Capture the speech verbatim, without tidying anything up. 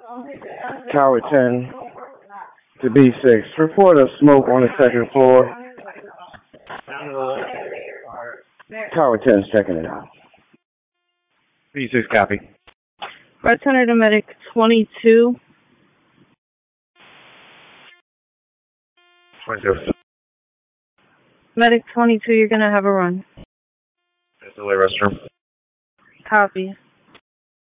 Tower ten to B six. Report of smoke on the second floor. Tower ten's checking it out. B six copy. Red Center to Medic twenty-two. twenty-two. Medic twenty-two, you're going to have a run. That's the way restroom. Copy.